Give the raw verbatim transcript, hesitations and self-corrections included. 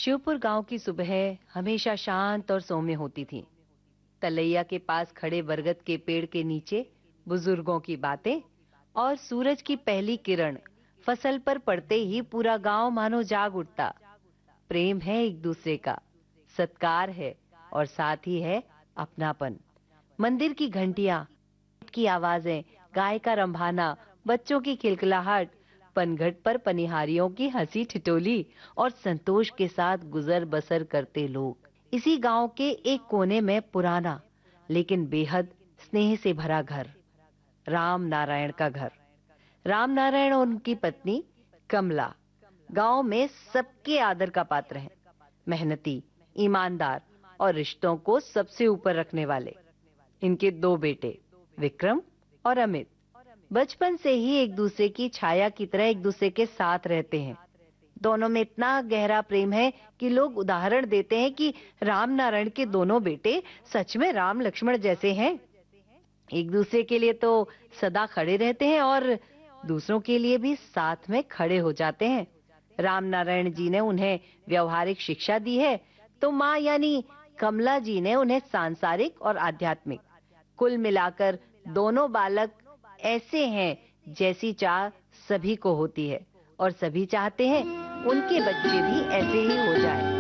शिवपुर गांव की सुबह हमेशा शांत और सौम्य होती थी। तलैया के पास खड़े बरगद के पेड़ के नीचे बुजुर्गों की बातें और सूरज की पहली किरण फसल पर पड़ते ही पूरा गांव मानो जाग उठता। प्रेम है एक दूसरे का, सत्कार है और साथ ही है अपनापन। मंदिर की घंटियां की आवाजें, गाय का रंभाना, बच्चों की खिलखिलाहट, पनघट पर पनिहारियों की हंसी ठिठोली और संतोष के साथ गुजर बसर करते लोग। इसी गांव के एक कोने में पुराना लेकिन बेहद स्नेह से भरा घर, राम नारायण का घर। राम नारायण और उनकी पत्नी कमला गांव में सबके आदर का पात्र हैं। मेहनती, ईमानदार और रिश्तों को सबसे ऊपर रखने वाले। इनके दो बेटे विक्रम और अमित बचपन से ही एक दूसरे की छाया की तरह एक दूसरे के साथ रहते हैं। दोनों में इतना गहरा प्रेम है कि लोग उदाहरण देते हैं कि राम नारायण के दोनों बेटे सच में राम लक्ष्मण जैसे हैं। एक दूसरे के लिए तो सदा खड़े रहते हैं और दूसरों के लिए भी साथ में खड़े हो जाते हैं। राम नारायण जी ने उन्हें व्यवहारिक शिक्षा दी है, तो माँ यानी कमला जी ने उन्हें सांसारिक और आध्यात्मिक। कुल मिलाकर दोनों बालक ऐसे हैं जैसी चाह सभी को होती है और सभी चाहते हैं उनके बच्चे भी ऐसे ही हो जाएं।